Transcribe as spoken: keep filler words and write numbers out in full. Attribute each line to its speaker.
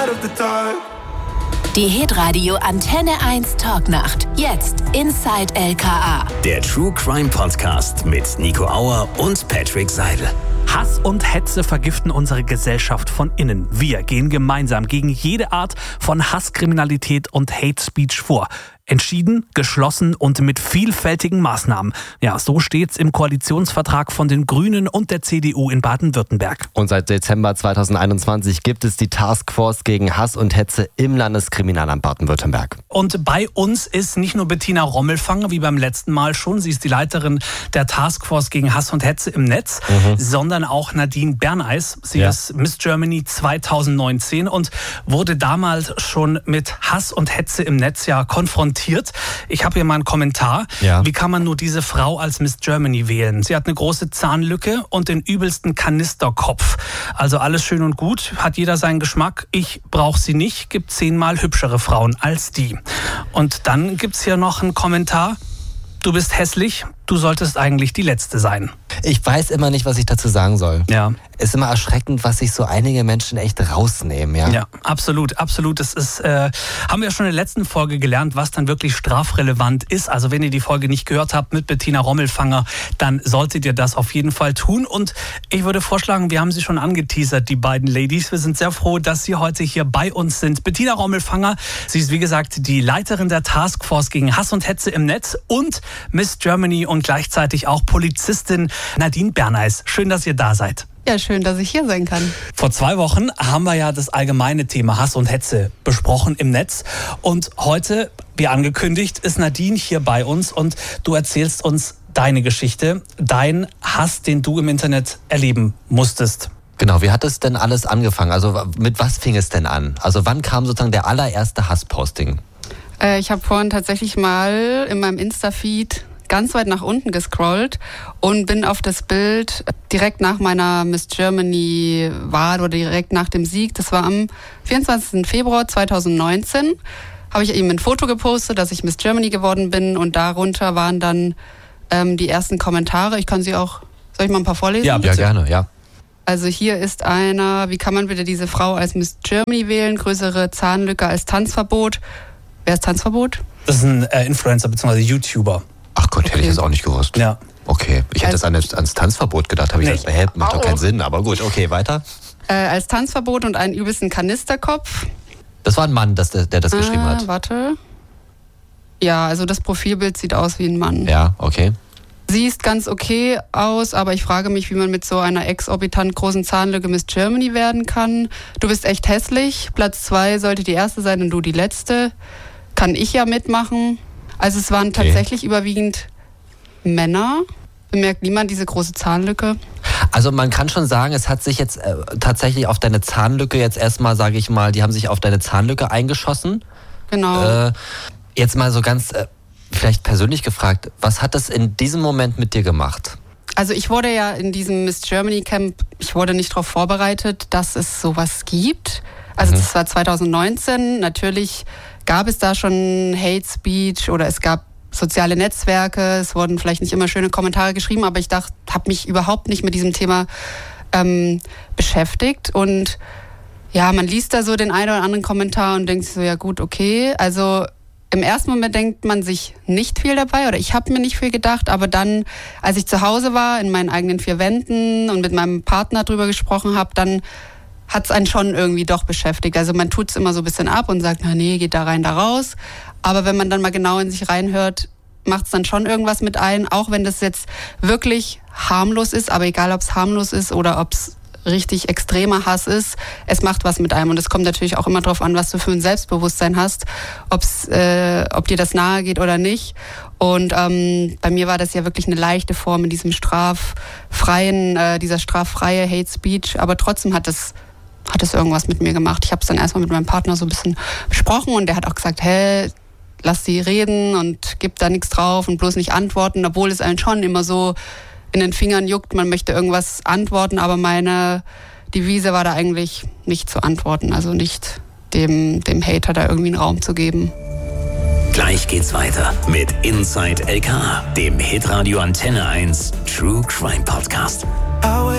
Speaker 1: side of the dark.
Speaker 2: Die Hitradio Antenne eins Talknacht. Jetzt Inside L K A.
Speaker 3: Der True Crime Podcast mit Nico Auer und Patrick Seidel.
Speaker 4: Hass und Hetze vergiften unsere Gesellschaft von innen. Wir gehen gemeinsam gegen jede Art von Hasskriminalität und Hate Speech vor. Entschieden, geschlossen und mit vielfältigen Maßnahmen. Ja, so steht's im Koalitionsvertrag von den Grünen und der C D U in Baden-Württemberg.
Speaker 5: Und seit Dezember zweitausendeinundzwanzig gibt es die Taskforce gegen Hass und Hetze im Landeskriminalamt Baden-Württemberg.
Speaker 4: Und bei uns ist nicht nur Bettina Rommelfanger, wie beim letzten Mal schon, sie ist die Leiterin der Taskforce gegen Hass und Hetze im Netz, mhm. sondern auch Nadine Berneis. Sie ja. ist Miss Germany zweitausendneunzehn und wurde damals schon mit Hass und Hetze im Netz ja konfrontiert. Ich habe hier mal einen Kommentar. Ja. Wie kann man nur diese Frau als Miss Germany wählen? Sie hat eine große Zahnlücke und den übelsten Kanisterkopf. Also alles schön und gut, hat jeder seinen Geschmack. Ich brauche sie nicht, gibt zehnmal hübschere Frauen als die. Und dann gibt es hier noch einen Kommentar. Du bist hässlich, du solltest eigentlich die Letzte sein.
Speaker 5: Ich weiß immer nicht, was ich dazu sagen soll.
Speaker 4: Ja.
Speaker 5: Ist immer erschreckend, was sich so einige Menschen echt rausnehmen. Ja,
Speaker 4: ja, absolut, absolut. Das ist, äh, haben wir ja schon in der letzten Folge gelernt, was dann wirklich strafrelevant ist. Also wenn ihr die Folge nicht gehört habt mit Bettina Rommelfanger, dann solltet ihr das auf jeden Fall tun. Und ich würde vorschlagen, wir haben sie schon angeteasert, die beiden Ladies. Wir sind sehr froh, dass sie heute hier bei uns sind. Bettina Rommelfanger, sie ist wie gesagt die Leiterin der Taskforce gegen Hass und Hetze im Netz und Miss Germany und gleichzeitig auch Polizistin Nadine Berneis. Schön, dass ihr da seid.
Speaker 6: Ja, schön, dass ich hier sein kann.
Speaker 4: Vor zwei Wochen haben wir ja das allgemeine Thema Hass und Hetze besprochen im Netz. Und heute, wie angekündigt, ist Nadine hier bei uns und du erzählst uns deine Geschichte, dein Hass, den du im Internet erleben musstest.
Speaker 5: Genau, wie hat es denn alles angefangen? Also mit was fing es denn an? Also wann kam sozusagen der allererste Hassposting?
Speaker 6: Äh, ich habe vorhin tatsächlich mal in meinem Insta-Feed ganz weit nach unten gescrollt und bin auf das Bild direkt nach meiner Miss Germany-Wahl oder direkt nach dem Sieg, das war am vierundzwanzigsten Februar zweitausendneunzehn, habe ich eben ein Foto gepostet, dass ich Miss Germany geworden bin und darunter waren dann ähm, die ersten Kommentare. Ich kann sie auch, soll ich mal ein paar vorlesen?
Speaker 5: Ja, ja, gerne, ja.
Speaker 6: Also hier ist einer, wie kann man bitte diese Frau als Miss Germany wählen? Größere Zahnlücke als Tanzverbot. Wer ist Tanzverbot?
Speaker 4: Das ist ein äh, Influencer bzw. YouTuber.
Speaker 5: Ach Gott,
Speaker 6: okay.
Speaker 5: Hätte ich das auch nicht gewusst.
Speaker 4: Ja.
Speaker 5: Okay, ich hätte also, das ans Tanzverbot gedacht, habe ich nee. gedacht, hä, macht doch keinen Sinn, aber gut, okay, weiter.
Speaker 6: Äh, als Tanzverbot und einen übelsten Kanisterkopf.
Speaker 5: Das war ein Mann, das, der das äh, geschrieben hat.
Speaker 6: Warte. Ja, also das Profilbild sieht aus wie ein Mann.
Speaker 5: Ja, okay.
Speaker 6: Siehst ganz okay aus, aber ich frage mich, wie man mit so einer exorbitant großen Zahnlücke Miss Germany werden kann. Du bist echt hässlich. Platz zwei sollte die erste sein und du die letzte. Kann ich ja mitmachen. Also es waren okay. tatsächlich überwiegend Männer. Bemerkt niemand diese große Zahnlücke?
Speaker 5: Also man kann schon sagen, es hat sich jetzt äh, tatsächlich auf deine Zahnlücke jetzt erstmal, sage ich mal, die haben sich auf deine Zahnlücke eingeschossen.
Speaker 6: Genau.
Speaker 5: Äh, jetzt mal so ganz äh, vielleicht persönlich gefragt, was hat das in diesem Moment mit dir gemacht?
Speaker 6: Also ich wurde ja in diesem Miss Germany Camp, ich wurde nicht darauf vorbereitet, dass es sowas gibt. Also mhm. das war zweitausendneunzehn, natürlich gab es da schon Hate Speech oder es gab soziale Netzwerke, es wurden vielleicht nicht immer schöne Kommentare geschrieben, aber ich dachte, habe mich überhaupt nicht mit diesem Thema ähm, beschäftigt und ja, man liest da so den einen oder anderen Kommentar und denkt sich so, ja gut, okay, also im ersten Moment denkt man sich nicht viel dabei oder ich habe mir nicht viel gedacht, aber dann, als ich zu Hause war, in meinen eigenen vier Wänden und mit meinem Partner drüber gesprochen habe, dann hat es einen schon irgendwie doch beschäftigt. Also man tut es immer so ein bisschen ab und sagt, na nee, geht da rein, da raus. Aber wenn man dann mal genau in sich reinhört, macht es dann schon irgendwas mit ein, auch wenn das jetzt wirklich harmlos ist, aber egal, ob es harmlos ist oder ob es richtig extremer Hass ist, es macht was mit einem. Und es kommt natürlich auch immer darauf an, was du für ein Selbstbewusstsein hast, ob's, äh, ob dir das nahe geht oder nicht. Und ähm, bei mir war das ja wirklich eine leichte Form in diesem straffreien, äh, dieser straffreie Hate Speech, aber trotzdem hat es hat es irgendwas mit mir gemacht. Ich habe es dann erstmal mit meinem Partner so ein bisschen besprochen und der hat auch gesagt, hä, lass sie reden und gib da nichts drauf und bloß nicht antworten, obwohl es einen schon immer so in den Fingern juckt, man möchte irgendwas antworten, aber meine Devise war da eigentlich nicht zu antworten, also nicht dem, dem Hater da irgendwie einen Raum zu geben.
Speaker 3: Gleich geht's weiter mit Inside L K A, dem Hitradio Antenne eins True Crime Podcast.